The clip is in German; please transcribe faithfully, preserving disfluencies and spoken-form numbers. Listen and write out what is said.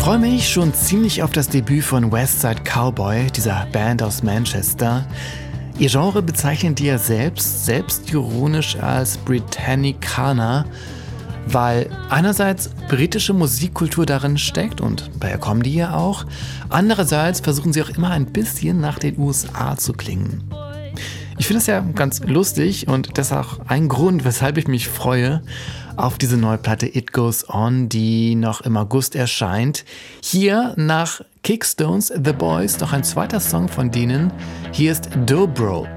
freue mich schon ziemlich auf das Debüt von Westside Cowboy, dieser Band aus Manchester. Ihr Genre bezeichnen die ja selbst, selbstironisch als Britannicana, weil einerseits britische Musikkultur darin steckt und daher kommen die ja auch, andererseits versuchen sie auch immer ein bisschen nach den U S A zu klingen. Ich finde es ja ganz lustig und das ist auch ein Grund, weshalb ich mich freue auf diese neue Platte It Goes On, die noch im August erscheint. Hier nach Kickstones, The Boys, noch ein zweiter Song von denen. Hier ist Dobro.